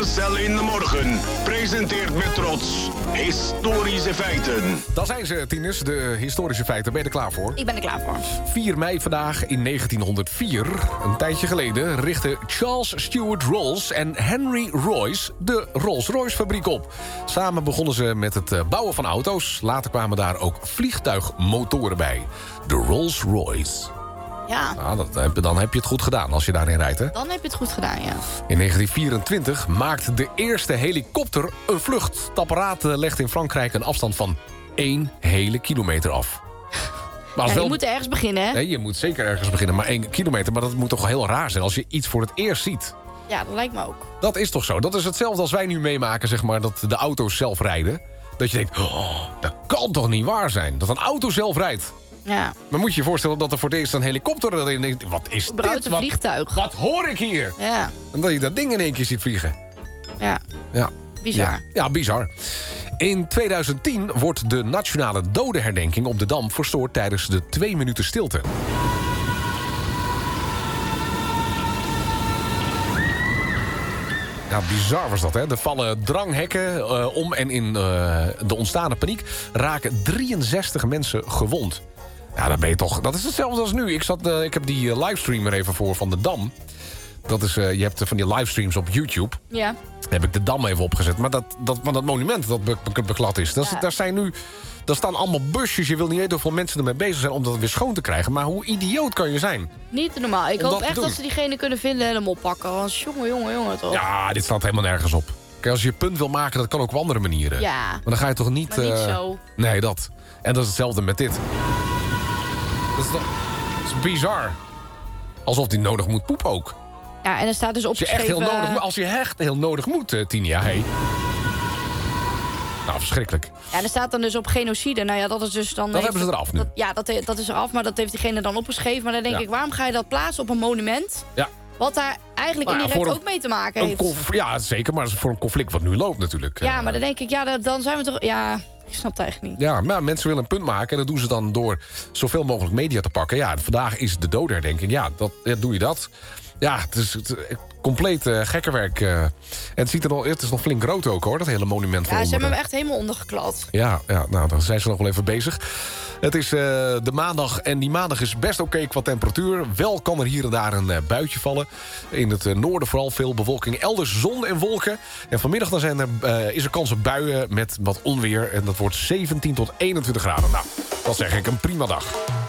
Marcel in de Morgen presenteert met trots historische feiten. Dan zijn ze, tieners, de historische feiten. Ben je er klaar voor? Ik ben er klaar voor. 4 mei vandaag in 1904, een tijdje geleden, richtten Charles Stuart Rolls en Henry Royce de Rolls-Royce fabriek op. Samen begonnen ze met het bouwen van auto's. Later kwamen daar ook vliegtuigmotoren bij. De Rolls-Royce. Ja, Dan heb je het goed gedaan als je daarin rijdt, hè? dan heb je het goed gedaan, ja. In 1924 maakt de eerste helikopter een vlucht. Het apparaat legt in Frankrijk een afstand van 1 hele kilometer af. Maar Je moet ergens beginnen, hè? Nee, je moet zeker ergens beginnen, maar 1 kilometer. Maar dat moet toch heel raar zijn als je iets voor het eerst ziet. Ja, dat lijkt me ook. Dat is toch zo? Dat is hetzelfde als wij nu meemaken, zeg maar, dat de auto's zelf rijden. Dat je denkt, dat kan toch niet waar zijn? Dat een auto zelf rijdt. Ja. Maar moet je je voorstellen dat er voor het eerst een helikopter erin denkt, wat is dit? Een vliegtuig. Wat hoor ik hier? Ja. En dat je dat ding in één keer ziet vliegen. Ja. Ja. Bizar. Ja, bizar. In 2010 wordt de nationale dodenherdenking op de Dam verstoord tijdens de 2 minuten stilte. Ja, bizar was dat, hè? Er vallen dranghekken om en in de ontstane paniek raken 63 mensen gewond. Ja, dan ben je toch... Dat is hetzelfde als nu. Ik heb die livestream er even voor van de Dam. Dat is, je hebt van die livestreams op YouTube. Ja. Heb ik de Dam even opgezet. Maar dat monument dat beklad is. Daar staan allemaal busjes. Je wil niet weten hoeveel mensen ermee bezig zijn om dat weer schoon te krijgen. Maar hoe idioot kan je zijn? Niet normaal. Ik hoop echt doen. dat ze diegene kunnen vinden en hem oppakken. Want jongen, toch? Ja, dit staat helemaal nergens op. Kijk, als je je punt wil maken, dat kan ook op andere manieren. Ja. Maar dan ga je toch niet... Maar niet zo. Nee, dat. En dat is hetzelfde met dit. Dat is bizar. Alsof die nodig moet poepen ook. Ja, en er staat dus opgeschreven... Als je echt heel nodig moet, Tinia, hey. Nou, verschrikkelijk. Ja, er staat dan dus op genocide. Nou ja, dat is dus dan... Dat hebben ze eraf nu. Dat is eraf, maar dat heeft diegene dan opgeschreven. Maar dan denk ik, waarom ga je dat plaatsen op een monument? Ja. Wat daar eigenlijk indirect ook mee te maken heeft. Ja, zeker, maar dat is voor een conflict wat nu loopt natuurlijk. Ja, maar dan denk ik, dan zijn we toch... Ja, ik snap het eigenlijk niet. Ja, maar mensen willen een punt maken en dat doen ze dan door zoveel mogelijk media te pakken. Ja, vandaag is de dodenherdenking. Ja, doe je dat. Ja, het is compleet gekkenwerk. En het is nog flink rood ook, hoor, dat hele monument. Ja, ze hebben hem echt helemaal ondergeklad. Ja, nou, dan zijn ze nog wel even bezig. Het is de maandag en die maandag is best oké qua temperatuur. Wel kan er hier en daar een buitje vallen. In het noorden vooral veel bewolking. Elders zon en wolken. En vanmiddag dan is er kans op buien met wat onweer. En dat wordt 17 tot 21 graden. Nou, dat zeg ik, een prima dag.